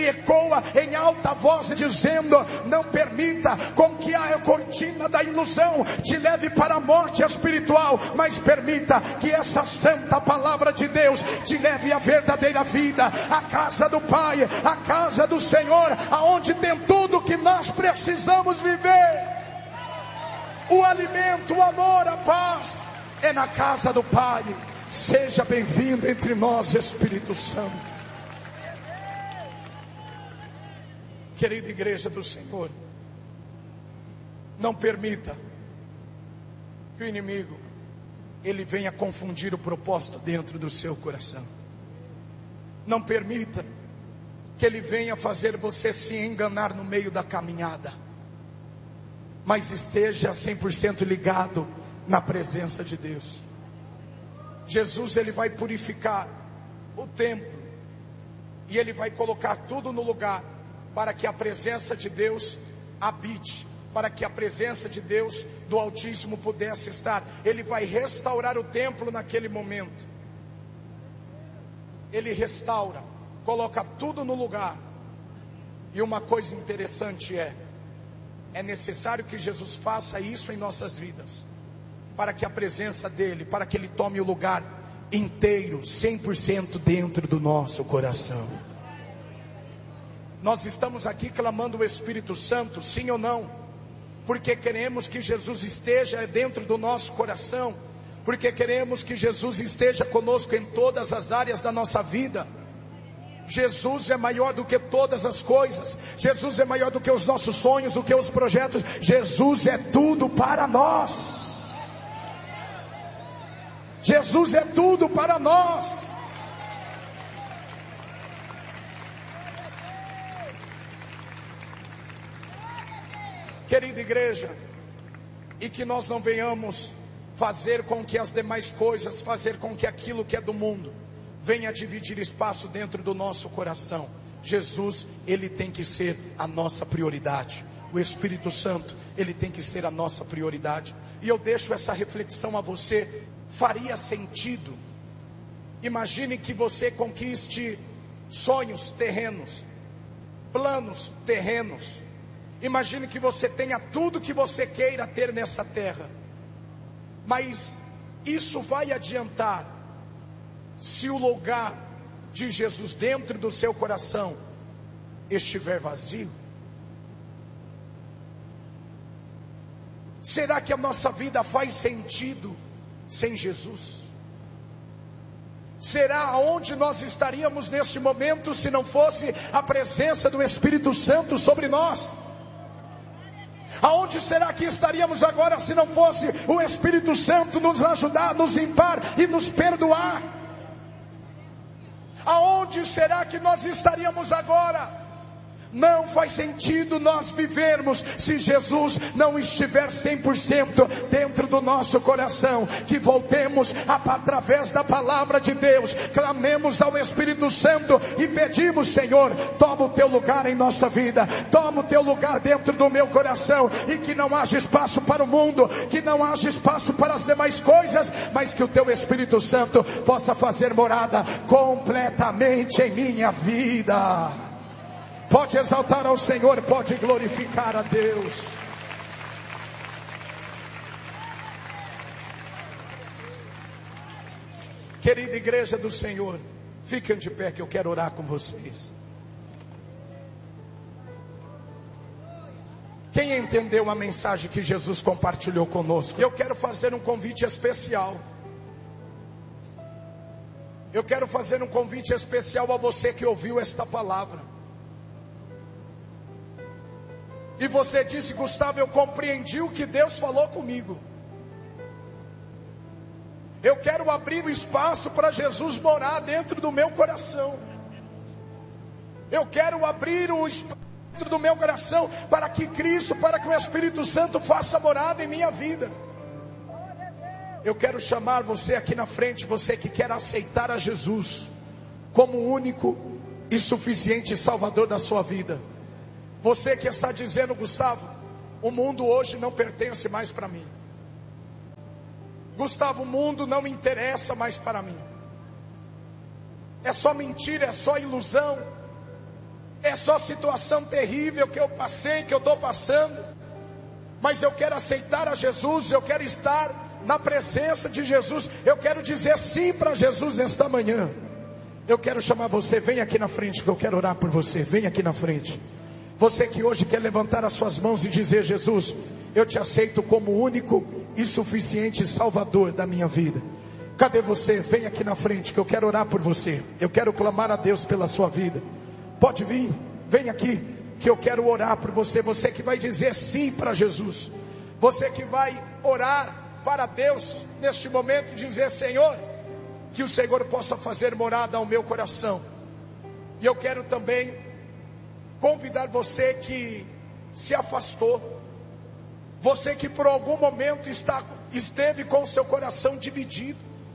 ecoa em alta voz dizendo: não permita com que a cortina da ilusão te leve para a morte espiritual, mas permita que essa santa palavra de Deus te leve à verdadeira vida, a casa do Pai, a casa do Senhor, aonde tem tudo que nós precisamos viver. O alimento, o amor, a paz é na casa do Pai. Seja bem-vindo entre nós, Espírito Santo. Querida igreja do Senhor, não permita que o inimigo ele venha confundir o propósito dentro do seu coração. Não permita que ele venha fazer você se enganar no meio da caminhada. Mas esteja 100% ligado na presença de Deus. Jesus ele vai purificar o templo e ele vai colocar tudo no lugar para que a presença de Deus habite, para que a presença de Deus do Altíssimo pudesse estar. Ele vai restaurar o templo naquele momento. Ele restaura, coloca tudo no lugar. E uma coisa interessante é necessário que Jesus faça isso em nossas vidas, para que a presença dele, para que ele tome o lugar inteiro, 100% dentro do nosso coração. Nós estamos aqui clamando o Espírito Santo, sim ou não? Porque queremos que Jesus esteja dentro do nosso coração, porque queremos que Jesus esteja conosco em todas as áreas da nossa vida. Jesus é maior do que todas as coisas. Jesus é maior do que os nossos sonhos, do que os projetos. Jesus é tudo para nós. Jesus é tudo para nós. Querida igreja, e que nós não venhamos fazer com que as demais coisas, fazer com que aquilo que é do mundo venha dividir espaço dentro do nosso coração. Jesus, ele tem que ser a nossa prioridade. O Espírito Santo, ele tem que ser a nossa prioridade. E eu deixo essa reflexão a você. Faria sentido, imagine que você conquiste sonhos terrenos, planos terrenos. Imagine que você tenha tudo que você queira ter nessa terra, mas isso vai adiantar se o lugar de Jesus dentro do seu coração estiver vazio? Será que a nossa vida faz sentido sem Jesus? Será onde nós estaríamos neste momento se não fosse a presença do Espírito Santo sobre nós? Aonde será que estaríamos agora se não fosse o Espírito Santo nos ajudar, nos limpar e nos perdoar? Aonde será que nós estaríamos agora? Não faz sentido nós vivermos se Jesus não estiver 100% dentro do nosso coração. Que voltemos através da palavra de Deus, clamemos ao Espírito Santo e pedimos: Senhor, toma o teu lugar em nossa vida, toma o teu lugar dentro do meu coração, e que não haja espaço para o mundo, que não haja espaço para as demais coisas, mas que o teu Espírito Santo possa fazer morada completamente em minha vida. Pode exaltar ao Senhor, pode glorificar a Deus. Querida igreja do Senhor, fiquem de pé que eu quero orar com vocês. Quem entendeu a mensagem que Jesus compartilhou conosco? Eu quero fazer um convite especial. Eu quero fazer um convite especial a você que ouviu esta palavra. E você disse: Gustavo, eu compreendi o que Deus falou comigo. Eu quero abrir o espaço para Jesus morar dentro do meu coração. Eu quero abrir o espaço dentro do meu coração para que Cristo, para que o Espírito Santo faça morada em minha vida. Eu quero chamar você aqui na frente, você que quer aceitar a Jesus como o único e suficiente Salvador da sua vida. Você que está dizendo: Gustavo, o mundo hoje não pertence mais para mim. Gustavo, o mundo não me interessa mais para mim. É só mentira, é só ilusão. é só situação terrível que eu passei, que eu estou passando, mas eu quero aceitar a Jesus, eu quero estar na presença de Jesus, eu quero dizer sim para Jesus nesta manhã. Eu quero chamar você, vem aqui na frente que eu quero orar por você, vem aqui na frente. Você que hoje quer levantar as suas mãos e dizer: Jesus, eu te aceito como único e suficiente Salvador da minha vida. Cadê você? Vem aqui na frente que eu quero orar por você. Eu quero clamar a Deus pela sua vida. Pode vir, vem aqui que eu quero orar por você. Você que vai dizer sim para Jesus. Você que vai orar para Deus neste momento e dizer: Senhor, que o Senhor possa fazer morada ao meu coração. E eu quero também convidar você que se afastou, você que por algum momento esteve com o seu coração dividido.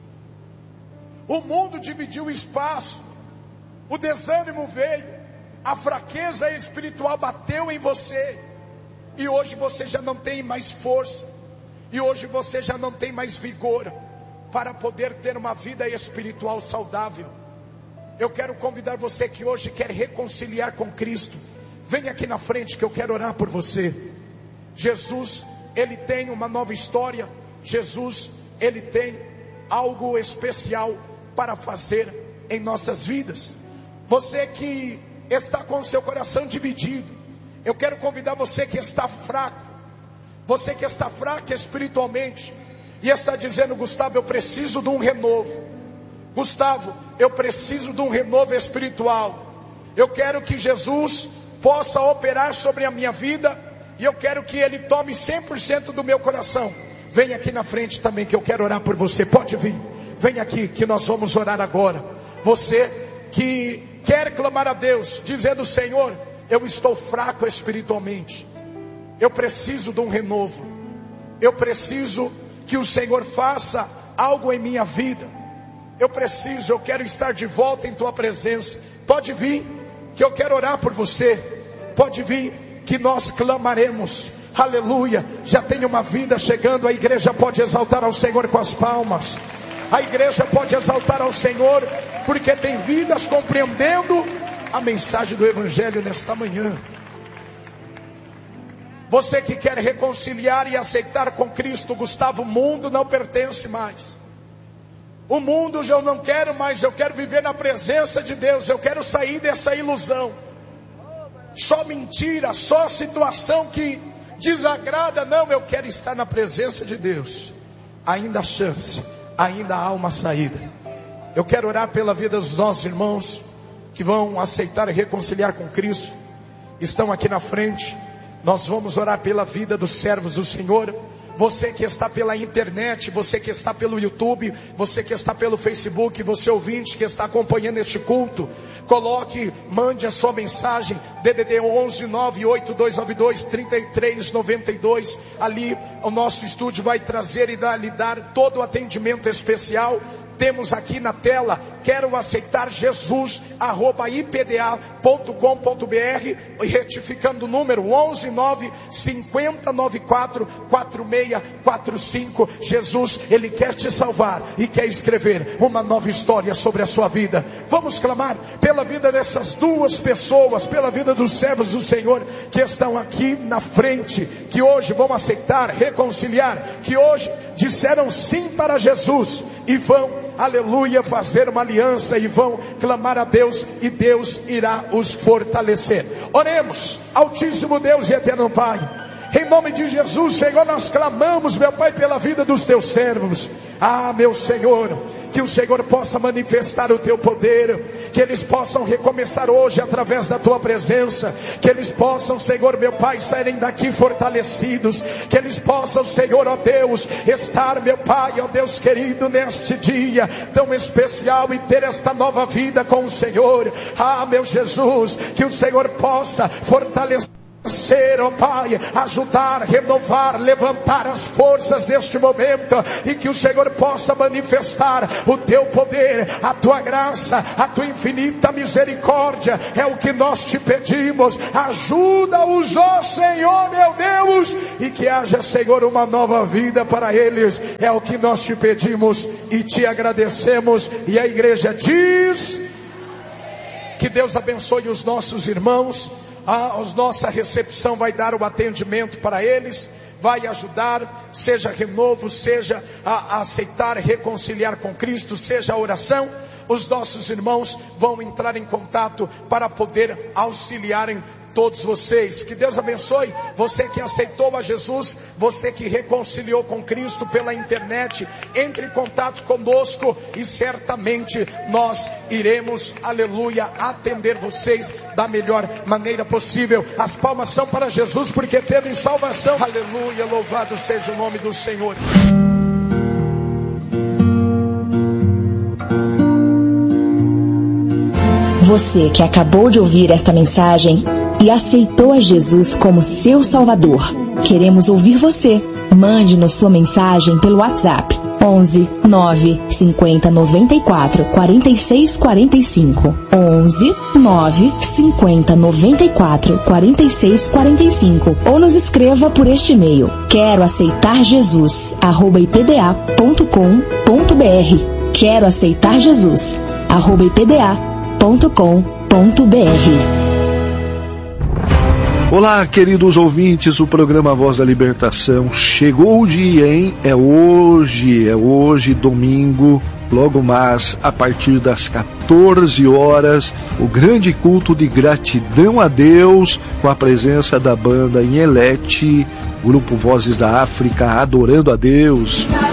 O mundo dividiu o espaço, o desânimo veio, a fraqueza espiritual bateu em você, e hoje você já não tem mais força, e hoje você já não tem mais vigor para poder ter uma vida espiritual saudável. Eu quero convidar você que hoje quer reconciliar com Cristo. Vem aqui na frente que eu quero orar por você. Jesus, Ele tem uma nova história. Jesus, Ele tem algo especial para fazer em nossas vidas. Você que está com o seu coração dividido, eu quero convidar você que está fraco. Você que está fraco espiritualmente e está dizendo: Gustavo, eu preciso de um renovo. Gustavo, eu preciso de um renovo espiritual. Eu quero que Jesus possa operar sobre a minha vida, e eu quero que Ele tome 100% do meu coração. Vem aqui na frente também que eu quero orar por você. Pode vir, vem aqui que nós vamos orar agora. Você que quer clamar a Deus, dizendo: Senhor, eu estou fraco espiritualmente, eu preciso de um renovo, eu preciso que o Senhor faça algo em minha vida. Eu quero estar de volta em tua presença. Pode vir que eu quero orar por você. Pode vir que nós clamaremos. Aleluia. Já tem uma vida chegando. A igreja pode exaltar ao Senhor com as palmas. A igreja pode exaltar ao Senhor, porque tem vidas compreendendo a mensagem do Evangelho nesta manhã. Você que quer reconciliar e aceitar com Cristo: Gustavo, o mundo não pertence mais. O mundo eu não quero mais, eu quero viver na presença de Deus. Eu quero sair dessa ilusão. Só mentira, só situação que desagrada. Não, eu quero estar na presença de Deus. Ainda há chance, ainda há uma saída. Eu quero orar pela vida dos nossos irmãos que vão aceitar e reconciliar com Cristo. Estão aqui na frente. Nós vamos orar pela vida dos servos do Senhor. Você que está pela internet, você que está pelo YouTube, você que está pelo Facebook, você ouvinte que está acompanhando este culto, mande a sua mensagem, DDD 11 98292 3392. Ali o nosso estúdio vai trazer e lhe dar todo o atendimento especial. Temos aqui na tela: quero aceitar Jesus, @ipda.com.br, e retificando o número 11 9 50 94 4645. Jesus, Ele quer te salvar e quer escrever uma nova história sobre a sua vida. Vamos clamar pela vida dessas duas pessoas, pela vida dos servos do Senhor que estão aqui na frente, que hoje vão aceitar, reconciliar, que hoje disseram sim para Jesus e vão, aleluia, fazer uma aliança e vão clamar a Deus, e Deus irá os fortalecer. Oremos. Altíssimo Deus e eterno Pai, em nome de Jesus, Senhor, nós clamamos, meu Pai, pela vida dos teus servos. Meu Senhor, que o Senhor possa manifestar o teu poder, que eles possam recomeçar hoje através da tua presença, que eles possam, Senhor, meu Pai, saírem daqui fortalecidos, que eles possam, Senhor, ó Deus, estar, meu Pai, ó Deus querido, neste dia tão especial e ter esta nova vida com o Senhor. Meu Jesus, que o Senhor possa fortalecer, ó Pai, ajudar, renovar, levantar as forças deste momento, e que o Senhor possa manifestar o teu poder, a tua graça, a tua infinita misericórdia. É o que nós te pedimos. Ajuda-os, ó Senhor, meu Deus, e que haja, Senhor, uma nova vida para eles. É o que nós te pedimos e te agradecemos. E a igreja diz: Que Deus abençoe os nossos irmãos. A nossa recepção vai dar o atendimento para eles, vai ajudar, seja renovo, seja a aceitar, reconciliar com Cristo, seja a oração. Os nossos irmãos vão entrar em contato para poder auxiliarem todos vocês. Que Deus abençoe você que aceitou a Jesus, você que reconciliou com Cristo pela internet. Entre em contato conosco e certamente nós iremos, aleluia, atender vocês da melhor maneira possível. As palmas são para Jesus, porque teve salvação. Aleluia, louvado seja o nome do Senhor. Você que acabou de ouvir esta mensagem e aceitou a Jesus como seu Salvador, queremos ouvir você. Mande-nos sua mensagem pelo WhatsApp 11 9 50 94 46 45 11 9 50 94 46 45 ou nos escreva por este e-mail: quero aceitar Jesus @ipda.com.br. quero aceitar Jesus @ipda.com.br. Olá, queridos ouvintes do programa Voz da Libertação. Chegou o dia, hein? É hoje, domingo, logo mais a partir das 14 horas, o grande culto de gratidão a Deus, com a presença da banda Inhelete, grupo Vozes da África, adorando a Deus.